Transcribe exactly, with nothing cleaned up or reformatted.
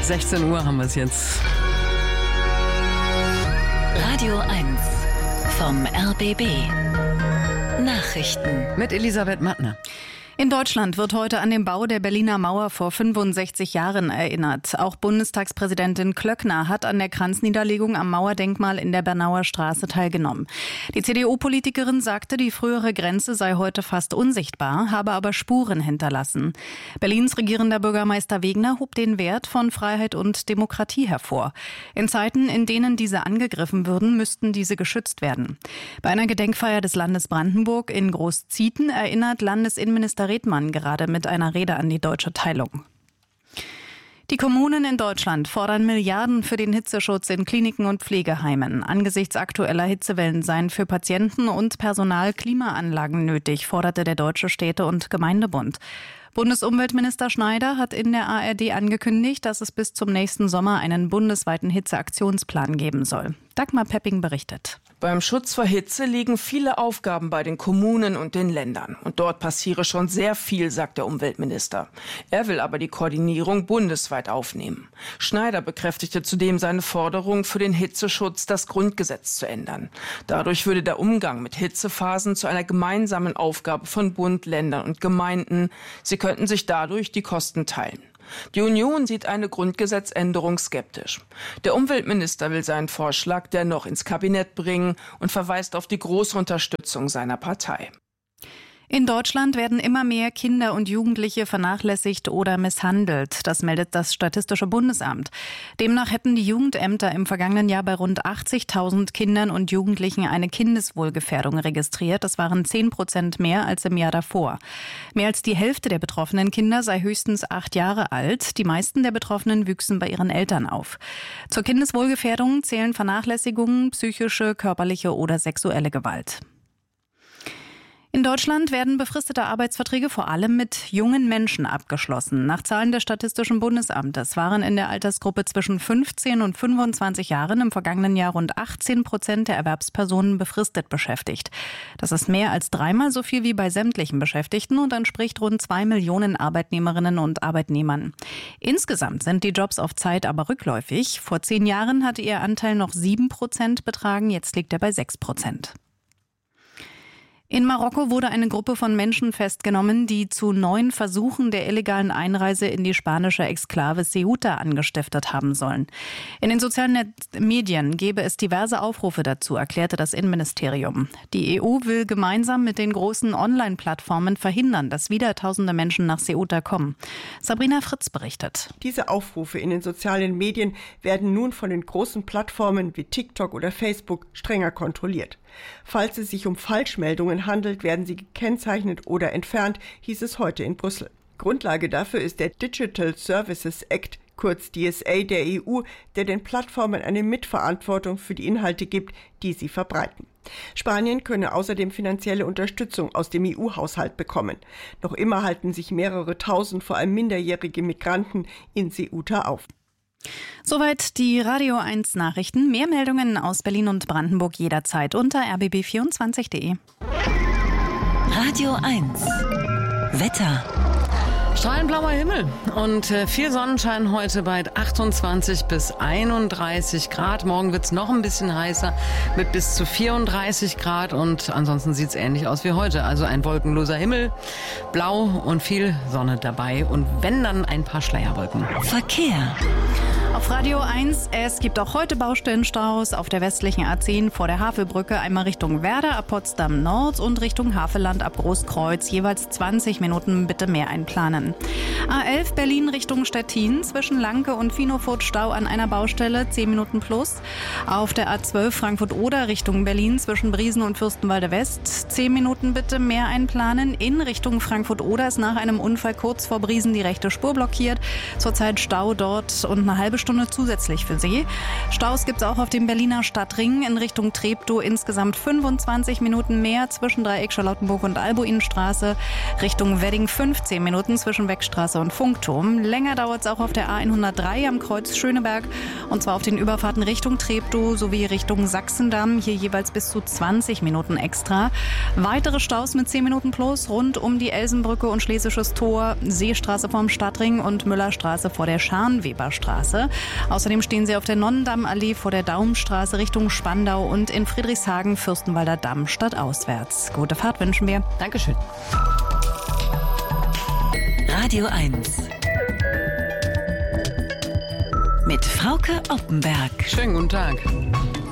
sechzehn Uhr haben wir es jetzt. Radio eins vom R B B. Nachrichten mit Elisabeth Mattner. In Deutschland wird heute an den Bau der Berliner Mauer vor fünfundsechzig Jahren erinnert. Auch Bundestagspräsidentin Klöckner hat an der Kranzniederlegung am Mauerdenkmal in der Bernauer Straße teilgenommen. Die C D U-Politikerin sagte, die frühere Grenze sei heute fast unsichtbar, habe aber Spuren hinterlassen. Berlins regierender Bürgermeister Wegner hob den Wert von Freiheit und Demokratie hervor. In Zeiten, in denen diese angegriffen würden, müssten diese geschützt werden. Bei einer Gedenkfeier des Landes Brandenburg in Großzieten erinnert Landesinnenminister Redmann gerade mit einer Rede an die deutsche Teilung. Die Kommunen in Deutschland fordern Milliarden für den Hitzeschutz in Kliniken und Pflegeheimen. Angesichts aktueller Hitzewellen seien für Patienten und Personal Klimaanlagen nötig, forderte der Deutsche Städte- und Gemeindebund. Bundesumweltminister Schneider hat in der A R D angekündigt, dass es bis zum nächsten Sommer einen bundesweiten Hitzeaktionsplan geben soll. Dagmar Pepping berichtet. Beim Schutz vor Hitze liegen viele Aufgaben bei den Kommunen und den Ländern. Und dort passiere schon sehr viel, sagt der Umweltminister. Er will aber die Koordinierung bundesweit aufnehmen. Schneider bekräftigte zudem seine Forderung, für den Hitzeschutz das Grundgesetz zu ändern. Dadurch würde der Umgang mit Hitzephasen zu einer gemeinsamen Aufgabe von Bund, Ländern und Gemeinden. Sie könnten sich dadurch die Kosten teilen. Die Union sieht eine Grundgesetzänderung skeptisch. Der Umweltminister will seinen Vorschlag dennoch ins Kabinett bringen und verweist auf die große Unterstützung seiner Partei. In Deutschland werden immer mehr Kinder und Jugendliche vernachlässigt oder misshandelt. Das meldet das Statistische Bundesamt. Demnach hätten die Jugendämter im vergangenen Jahr bei rund achtzigtausend Kindern und Jugendlichen eine Kindeswohlgefährdung registriert. Das waren zehn Prozent mehr als im Jahr davor. Mehr als die Hälfte der betroffenen Kinder sei höchstens acht Jahre alt. Die meisten der Betroffenen wüchsen bei ihren Eltern auf. Zur Kindeswohlgefährdung zählen Vernachlässigungen, psychische, körperliche oder sexuelle Gewalt. In Deutschland werden befristete Arbeitsverträge vor allem mit jungen Menschen abgeschlossen. Nach Zahlen des Statistischen Bundesamtes waren in der Altersgruppe zwischen fünfzehn und fünfundzwanzig Jahren im vergangenen Jahr rund achtzehn Prozent der Erwerbspersonen befristet beschäftigt. Das ist mehr als dreimal so viel wie bei sämtlichen Beschäftigten und entspricht rund zwei Millionen Arbeitnehmerinnen und Arbeitnehmern. Insgesamt sind die Jobs auf Zeit aber rückläufig. Vor zehn Jahren hatte ihr Anteil noch sieben Prozent betragen, jetzt liegt er bei sechs Prozent. In Marokko wurde eine Gruppe von Menschen festgenommen, die zu neun Versuchen der illegalen Einreise in die spanische Exklave Ceuta angestiftet haben sollen. In den sozialen Medien gebe es diverse Aufrufe dazu, erklärte das Innenministerium. Die E U will gemeinsam mit den großen Online-Plattformen verhindern, dass wieder tausende Menschen nach Ceuta kommen. Sabrina Fritz berichtet. Diese Aufrufe in den sozialen Medien werden nun von den großen Plattformen wie TikTok oder Facebook strenger kontrolliert. Falls es sich um Falschmeldungen handelt, werden sie gekennzeichnet oder entfernt, hieß es heute in Brüssel. Grundlage dafür ist der Digital Services Act, kurz D S A der E U, der den Plattformen eine Mitverantwortung für die Inhalte gibt, die sie verbreiten. Spanien könne außerdem finanzielle Unterstützung aus dem E U-Haushalt bekommen. Noch immer halten sich mehrere tausend, vor allem minderjährige Migranten in Ceuta auf. Soweit die Radio eins Nachrichten. Mehr Meldungen aus Berlin und Brandenburg jederzeit unter r b b vierundzwanzig punkt de. Radio eins Wetter. Strahlend blauer Himmel und äh, viel Sonnenschein heute bei achtundzwanzig bis einunddreißig Grad. Morgen wird's noch ein bisschen heißer mit bis zu vierunddreißig Grad und ansonsten sieht's ähnlich aus wie heute. Also ein wolkenloser Himmel, blau und viel Sonne dabei und wenn, dann ein paar Schleierwolken. Verkehr. Auf Radio eins, es gibt auch heute Baustellenstaus auf der westlichen A zehn vor der Havelbrücke, einmal Richtung Werder ab Potsdam Nord und Richtung Havelland ab Großkreuz, jeweils zwanzig Minuten, bitte mehr einplanen. A elf Berlin Richtung Stettin, zwischen Lanke und Vinofurt Stau an einer Baustelle, zehn Minuten plus. Auf der A zwölf Frankfurt-Oder Richtung Berlin, zwischen Briesen und Fürstenwalde West, zehn Minuten bitte mehr einplanen. In Richtung Frankfurt-Oder ist nach einem Unfall kurz vor Briesen die rechte Spur blockiert. Zurzeit Stau dort und eine halbe Stunde Stunde zusätzlich für Sie. Staus gibt es auch auf dem Berliner Stadtring in Richtung Treptow, insgesamt fünfundzwanzig Minuten mehr zwischen Dreieck Charlottenburg und Albuinstraße. Richtung Wedding fünfzehn Minuten zwischen Weckstraße und Funkturm. Länger dauert es auch auf der A hundertdrei am Kreuz Schöneberg, und zwar auf den Überfahrten Richtung Treptow sowie Richtung Sachsendamm, hier jeweils bis zu zwanzig Minuten extra. Weitere Staus mit zehn Minuten plus rund um die Elsenbrücke und Schlesisches Tor, Seestraße vorm Stadtring und Müllerstraße vor der Scharnweberstraße. Außerdem stehen Sie auf der Nonnendammallee vor der Daumstraße Richtung Spandau und in Friedrichshagen Fürstenwalder Damm stadtauswärts. Gute Fahrt wünschen wir. Dankeschön. Radio eins. Mit Frauke Oppenberg. Schönen guten Tag.